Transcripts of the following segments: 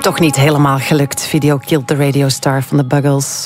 Toch niet helemaal gelukt. Video killed the radio star van de Buggles.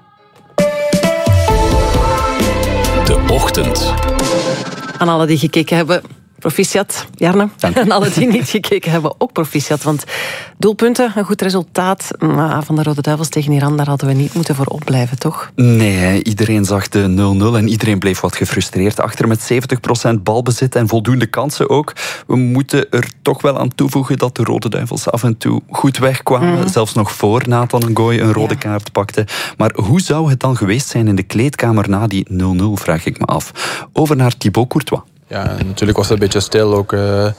De Ochtend. Aan alle die gekeken hebben, proficiat, Jarne. En alle die niet gekeken hebben, ook proficiat. Want doelpunten, een goed resultaat. Maar van de Rode Duivels tegen Iran, daar hadden we niet moeten voor opblijven, toch? Nee, iedereen zag de 0-0 en iedereen bleef wat gefrustreerd achter met 70% balbezit en voldoende kansen ook. We moeten er toch wel aan toevoegen dat de Rode Duivels af en toe goed wegkwamen. Zelfs nog voor Nathan Ngoy een rode kaart pakte. Maar hoe zou het dan geweest zijn in de kleedkamer na die 0-0, vraag ik me af. Over naar Thibaut Courtois. Ja, natuurlijk was het een beetje stil. Ook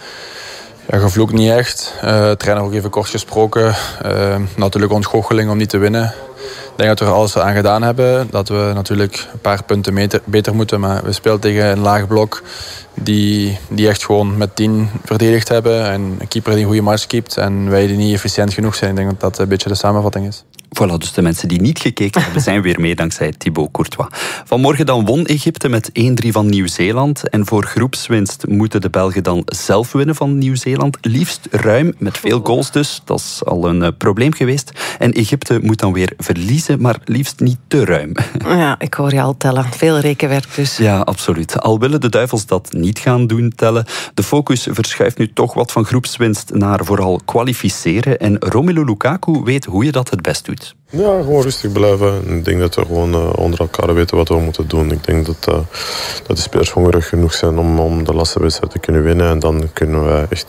gevloekt niet echt. Trainer ook even kort gesproken. Natuurlijk ontgoocheling om niet te winnen. Ik denk dat we er alles aan gedaan hebben. Dat we natuurlijk een paar punten beter moeten. Maar we spelen tegen een laag blok die echt gewoon met 10 verdedigd hebben. En een keeper die een goede match keept. En wij die niet efficiënt genoeg zijn. Ik denk dat dat een beetje de samenvatting is. Voilà, dus de mensen die niet gekeken hebben zijn weer mee dankzij Thibaut Courtois. Vanmorgen dan won Egypte met 1-3 van Nieuw-Zeeland. En voor groepswinst moeten de Belgen dan zelf winnen van Nieuw-Zeeland. Liefst ruim, met veel goals dus. Dat is al een probleem geweest. En Egypte moet dan weer verliezen, maar liefst niet te ruim. Ja, ik hoor je al tellen. Veel rekenwerk dus. Ja, absoluut. Al willen de Duivels dat niet gaan doen, tellen. De focus verschuift nu toch wat van groepswinst naar vooral kwalificeren. En Romelu Lukaku weet hoe je dat het best doet. Ja, gewoon rustig blijven. Ik denk dat we gewoon onder elkaar weten wat we moeten doen. Ik denk dat de spelers hongerig genoeg zijn om de laatste wedstrijd te kunnen winnen. En dan kunnen we echt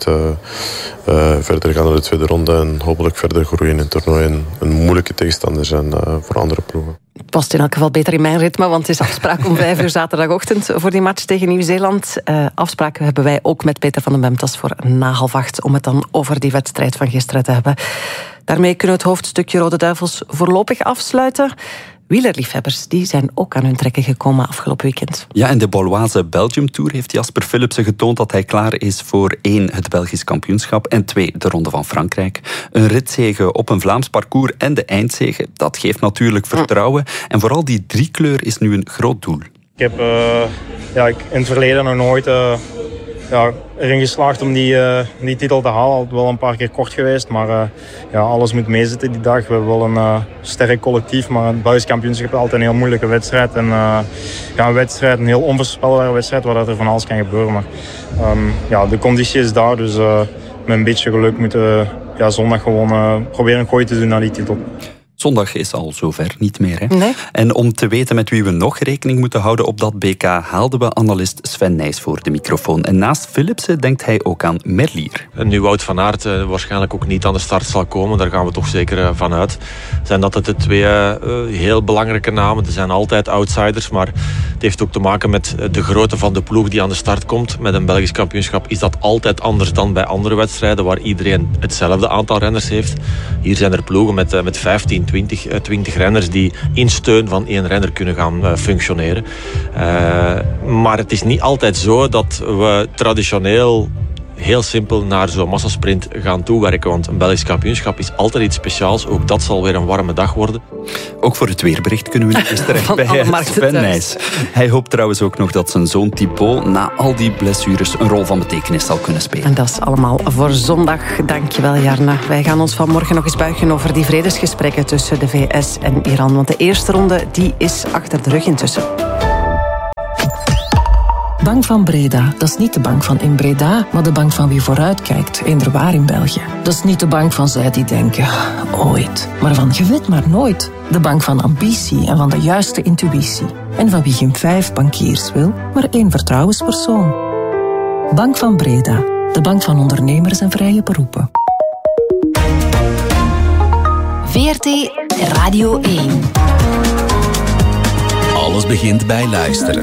verder gaan naar de tweede ronde. En hopelijk verder groeien in het toernooi. En een moeilijke tegenstander zijn voor andere ploegen. Het past in elk geval beter in mijn ritme, want het is afspraak om 5 uur zaterdagochtend voor die match tegen Nieuw-Zeeland. Afspraken hebben wij ook met Peter van den Bemtas voor na 7:30 om het dan over die wedstrijd van gisteren te hebben. Daarmee kunnen we het hoofdstukje Rode Duivels voorlopig afsluiten. Wielerliefhebbers die zijn ook aan hun trekken gekomen afgelopen weekend. Ja, en de Baloise Belgium Tour heeft Jasper Philipsen getoond dat hij klaar is voor 1, het Belgisch kampioenschap en 2, de Ronde van Frankrijk. Een ritzege op een Vlaams parcours en de eindzege, dat geeft natuurlijk vertrouwen. En vooral die driekleur is nu een groot doel. Ik heb in het verleden nog nooit erin geslaagd om die titel te halen. Het wel een paar keer kort geweest, maar alles moet meezitten die dag. We hebben wel een sterk collectief, maar het Belgisch kampioenschap is altijd een heel moeilijke wedstrijd. En een heel onvoorspelbare wedstrijd waar er van alles kan gebeuren. Maar de conditie is daar, dus met een beetje geluk moeten we zondag gewoon proberen een gooi te doen naar die titel. Zondag is al zover, niet meer. Hè? Nee. En om te weten met wie we nog rekening moeten houden op dat BK, haalden we analist Sven Nys voor de microfoon. En naast Philipsen denkt hij ook aan Merlier. En nu Wout van Aert waarschijnlijk ook niet aan de start zal komen, daar gaan we toch zeker van uit. Zijn dat het de 2 heel belangrijke namen. Er zijn altijd outsiders, maar het heeft ook te maken met de grootte van de ploeg die aan de start komt. Met een Belgisch kampioenschap is dat altijd anders dan bij andere wedstrijden, waar iedereen hetzelfde aantal renners heeft. Hier zijn er ploegen met 15, 20 renners die in steun van 1 renner kunnen gaan functioneren. Maar het is niet altijd zo dat we traditioneel heel simpel naar zo'n massasprint gaan toewerken. Want een Belgisch kampioenschap is altijd iets speciaals. Ook dat zal weer een warme dag worden. Ook voor het weerbericht kunnen we niet eens terecht bij Sven Nys. Hij hoopt trouwens ook nog dat zijn zoon Thibaut na al die blessures een rol van betekenis zal kunnen spelen. En dat is allemaal voor zondag. Dankjewel, Jarna. Wij gaan ons vanmorgen nog eens buigen over die vredesgesprekken tussen de VS en Iran. Want de eerste ronde die is achter de rug intussen. Bank van Breda, dat is niet de bank van in Breda, maar de bank van wie vooruitkijkt, eender in België. Dat is niet de bank van zij die denken, ooit, maar van je weet maar nooit. De bank van ambitie en van de juiste intuïtie. En van wie geen 5 bankiers wil, maar 1 vertrouwenspersoon. Bank van Breda, de bank van ondernemers en vrije beroepen. VRT Radio 1. Alles begint bij luisteren.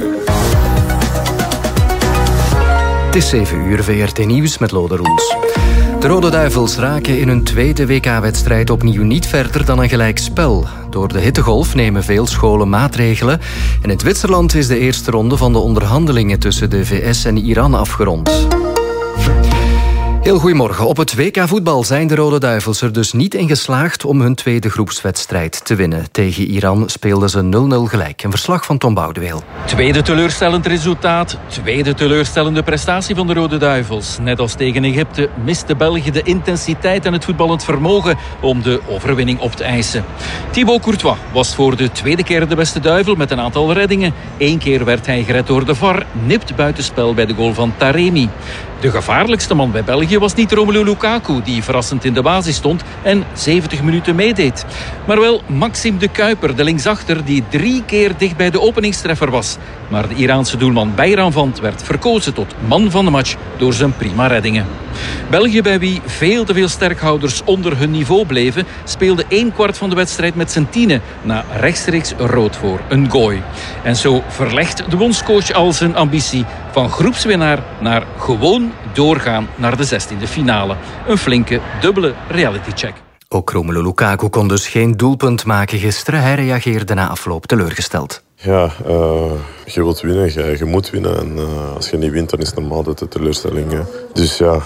Het is 7 uur, VRT Nieuws met Lode Roels. De Rode Duivels raken in hun tweede WK-wedstrijd opnieuw niet verder dan een gelijkspel. Door de hittegolf nemen veel scholen maatregelen. En in Zwitserland is de eerste ronde van de onderhandelingen tussen de VS en Iran afgerond. Heel goedemorgen. Op het WK voetbal zijn de Rode Duivels er dus niet in geslaagd om hun tweede groepswedstrijd te winnen. Tegen Iran speelden ze 0-0 gelijk. Een verslag van Tom Boudeweel. Tweede teleurstellend resultaat, tweede teleurstellende prestatie van de Rode Duivels. Net als tegen Egypte miste België de intensiteit en het voetballend vermogen om de overwinning op te eisen. Thibaut Courtois was voor de tweede keer de beste duivel met een aantal reddingen. 1 keer werd hij gered door de VAR, nipt buitenspel bij de goal van Taremi. De gevaarlijkste man bij België was niet Romelu Lukaku, die verrassend in de basis stond en 70 minuten meedeed. Maar wel Maxime de Kuiper, de linksachter, die 3 keer dicht bij de openingstreffer was. Maar de Iraanse doelman Bayramvand werd verkozen tot man van de match door zijn prima reddingen. België, bij wie veel te veel sterkhouders onder hun niveau bleven, speelde 1/4 van de wedstrijd met zijn tienen na rechtstreeks rood voor een gooi. En zo verlegt de bondscoach al zijn ambitie van groepswinnaar naar gewoon doorgaan naar de 16e finale. Een flinke, dubbele realitycheck. Ook Romelu Lukaku kon dus geen doelpunt maken gisteren. Hij reageerde na afloop teleurgesteld. Ja, je wilt winnen, je moet winnen. En als je niet wint, dan is het normaal dat de teleurstelling. Dus ja,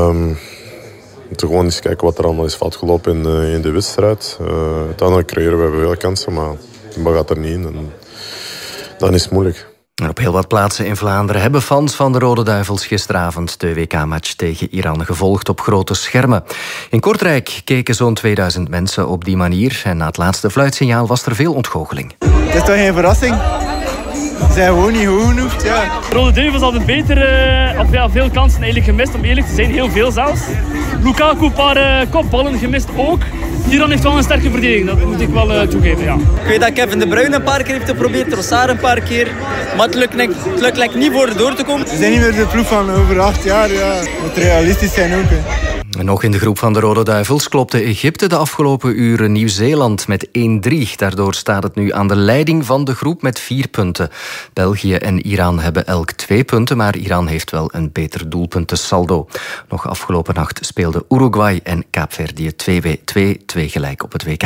moeten gewoon eens kijken wat er allemaal is fout gelopen in de wedstrijd. Uiteindelijk creëren we veel kansen, maar de bal gaat er niet in. En dan is het moeilijk. En op heel wat plaatsen in Vlaanderen hebben fans van de Rode Duivels gisteravond de WK-match tegen Iran gevolgd op grote schermen. In Kortrijk keken zo'n 2000 mensen op die manier en na het laatste fluitsignaal was er veel ontgoocheling. Het is toch geen verrassing? Ze zijn gewoon niet goed genoeg. Ja. De Rode Duivels hadden beter veel kansen eigenlijk gemist, om eerlijk te zijn, heel veel zelfs. Lukaku een paar kopballen gemist ook. Iran heeft wel een sterke verdediging, dat moet ik wel toegeven, ja. Ik weet dat Kevin De Bruyne een paar keer heeft geprobeerd, Trossard een paar keer. Maar het lukt niet voor door te komen. Ze zijn niet meer de ploeg van over 8 jaar, ja. Moet realistisch zijn ook, hè. En nog in de groep van de Rode Duivels klopte Egypte de afgelopen uren Nieuw-Zeeland met 1-3. Daardoor staat het nu aan de leiding van de groep met 4 punten. België en Iran hebben elk 2 punten, maar Iran heeft wel een beter doelpuntensaldo. Nog afgelopen nacht speelden Uruguay en Kaapverdië 2 gelijk op het WK.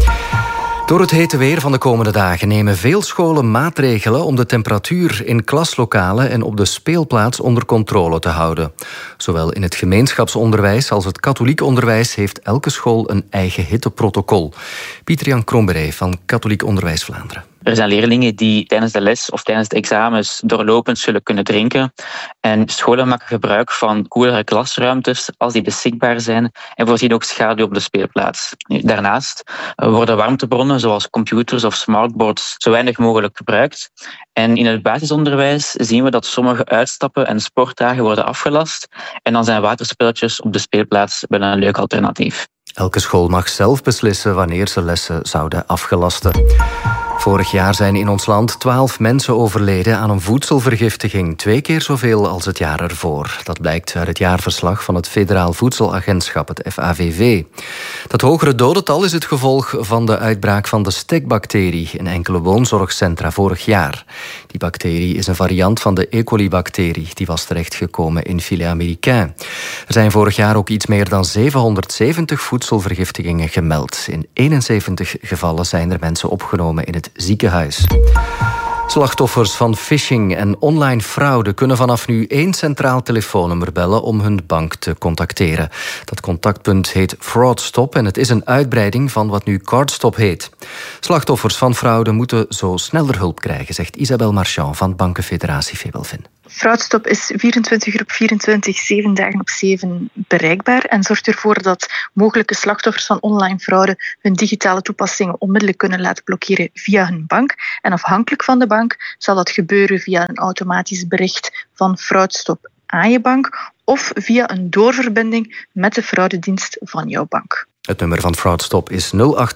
Door het hete weer van de komende dagen nemen veel scholen maatregelen om de temperatuur in klaslokalen en op de speelplaats onder controle te houden. Zowel in het gemeenschapsonderwijs als het katholiek onderwijs heeft elke school een eigen hitteprotocol. Pieter-Jan Kromberey van Katholiek Onderwijs Vlaanderen. Er zijn leerlingen die tijdens de les of tijdens de examens doorlopend zullen kunnen drinken. En scholen maken gebruik van koelere klasruimtes als die beschikbaar zijn en voorzien ook schaduw op de speelplaats. Daarnaast worden warmtebronnen zoals computers of smartboards zo weinig mogelijk gebruikt. En in het basisonderwijs zien we dat sommige uitstappen en sportdagen worden afgelast. En dan zijn waterspelletjes op de speelplaats wel een leuk alternatief. Elke school mag zelf beslissen wanneer ze lessen zouden afgelasten. Vorig jaar zijn in ons land 12 mensen overleden aan een voedselvergiftiging. 2 keer zoveel als het jaar ervoor. Dat blijkt uit het jaarverslag van het Federaal Voedselagentschap, het FAVV. Dat hogere dodental is het gevolg van de uitbraak van de stekbacterie in enkele woonzorgcentra vorig jaar. Die bacterie is een variant van de E. coli-bacterie. Die was terechtgekomen in filet américain. Er zijn vorig jaar ook iets meer dan 770 voedselvergiftigingen gemeld. In 71 gevallen zijn er mensen opgenomen in het ziekenhuis. Slachtoffers van phishing en online fraude kunnen vanaf nu 1 centraal telefoonnummer bellen om hun bank te contacteren. Dat contactpunt heet FraudStop en het is een uitbreiding van wat nu CardStop heet. Slachtoffers van fraude moeten zo sneller hulp krijgen, zegt Isabelle Marchand van Bankenfederatie Febelfin. FraudStop is 24 uur op 24, 7 dagen op 7 bereikbaar en zorgt ervoor dat mogelijke slachtoffers van online fraude hun digitale toepassingen onmiddellijk kunnen laten blokkeren via hun bank. En afhankelijk van de bank zal dat gebeuren via een automatisch bericht van FraudStop aan je bank of via een doorverbinding met de fraudedienst van jouw bank. Het nummer van FraudStop is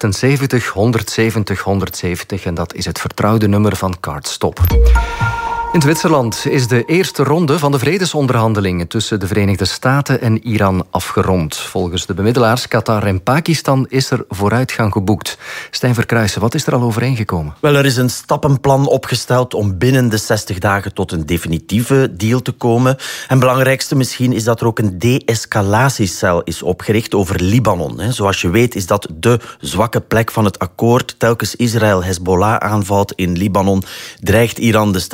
078 170 170 en dat is het vertrouwde nummer van CardStop. In Zwitserland is de eerste ronde van de vredesonderhandelingen tussen de Verenigde Staten en Iran afgerond. Volgens de bemiddelaars Qatar en Pakistan is er vooruitgang geboekt. Stijn Verkruijsen, wat is er al overeengekomen? Wel, er is een stappenplan opgesteld om binnen de 60 dagen tot een definitieve deal te komen. En belangrijkste misschien is dat er ook een de-escalatiecel is opgericht over Libanon. Zoals je weet is dat de zwakke plek van het akkoord. Telkens Israël Hezbollah aanvalt in Libanon, dreigt Iran de straat van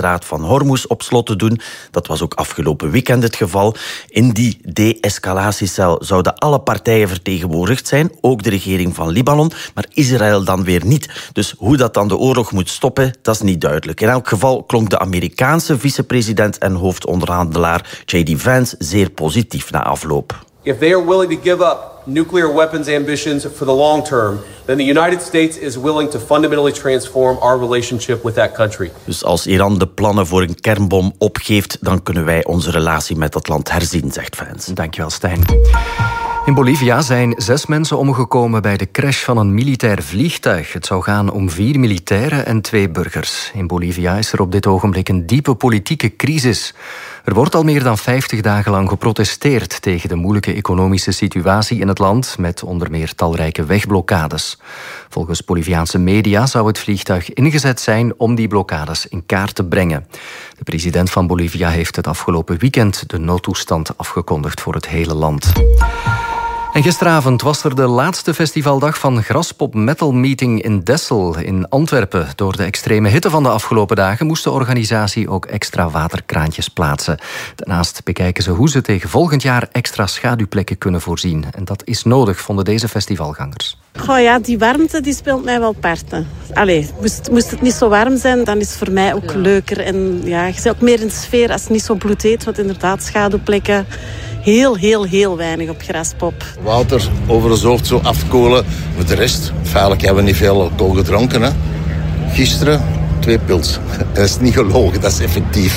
Hormuz op slot te doen. Dat was ook afgelopen weekend het geval. In die de-escalatiecel zouden alle partijen vertegenwoordigd zijn, ook de regering van Libanon, maar Israël dan weer niet. Dus hoe dat dan de oorlog moet stoppen, dat is niet duidelijk. In elk geval klonk de Amerikaanse vicepresident en hoofdonderhandelaar J.D. Vance zeer positief na afloop. If they are willing to give up nuclear weapons ambitions for the long term, then the United States is willing to fundamentally transform our relationship with that country. Dus als Iran de plannen voor een kernbom opgeeft, dan kunnen wij onze relatie met dat land herzien, zegt Vance. Dankjewel, Stijn. In Bolivia zijn 6 mensen omgekomen bij de crash van een militair vliegtuig. Het zou gaan om 4 militairen en 2 burgers. In Bolivia is er op dit ogenblik een diepe politieke crisis. Er wordt al meer dan 50 dagen lang geprotesteerd tegen de moeilijke economische situatie in het land, met onder meer talrijke wegblokkades. Volgens Boliviaanse media zou het vliegtuig ingezet zijn om die blokkades in kaart te brengen. De president van Bolivia heeft het afgelopen weekend de noodtoestand afgekondigd voor het hele land. En gisteravond was er de laatste festivaldag van Graspop Metal Meeting in Dessel in Antwerpen. Door de extreme hitte van de afgelopen dagen moest de organisatie ook extra waterkraantjes plaatsen. Daarnaast bekijken ze hoe ze tegen volgend jaar extra schaduwplekken kunnen voorzien. En dat is nodig, vonden deze festivalgangers. Goh ja, die warmte die speelt mij wel parten. Allee, moest het niet zo warm zijn, dan is het voor mij ook leuker. En ja, je zit ook meer in de sfeer als het niet zo bloedheet, want inderdaad schaduwplekken. Heel weinig op Graspop. Water over de hoofd zo afkoelen. Voor de rest, feitelijk hebben we niet veel alcohol gedronken. Hè. Gisteren 2 pils. Dat is niet gelogen, dat is effectief.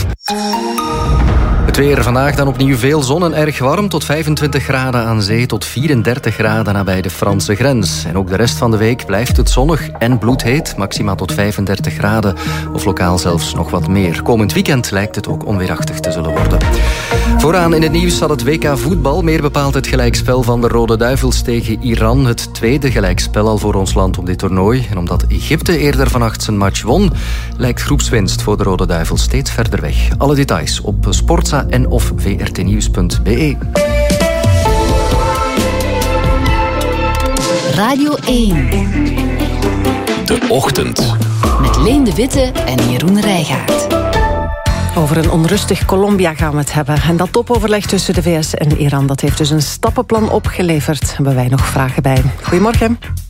Het weer vandaag dan opnieuw veel zon en erg warm. Tot 25 graden aan zee, tot 34 graden nabij de Franse grens. En ook de rest van de week blijft het zonnig en bloedheet. Maximaal tot 35 graden of lokaal zelfs nog wat meer. Komend weekend lijkt het ook onweerachtig te zullen worden. Vooraan in het nieuws staat het WK voetbal. Meer bepaalt het gelijkspel van de Rode Duivels tegen Iran. Het tweede gelijkspel al voor ons land op dit toernooi. En omdat Egypte eerder vannacht zijn match won, lijkt groepswinst voor de Rode Duivels steeds verder weg. Alle details op Sportza en of vrtnieuws.be. Radio 1. De Ochtend. Met Leen de Witte en Jeroen Rijgaard. Over een onrustig Colombia gaan we het hebben. En dat topoverleg tussen de VS en Iran, dat heeft dus een stappenplan opgeleverd. Hebben wij nog vragen bij. Goedemorgen.